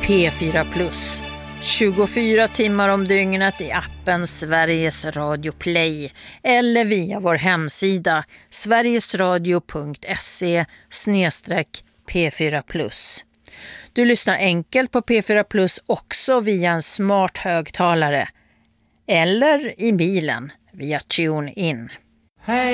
P4 Plus. 24 timmar om dygnet i appen Sveriges Radio Play eller via vår hemsida sverigesradio.se/P4 Plus. Du lyssnar enkelt på P4 Plus också via en smart högtalare eller i bilen via TuneIn. Hey.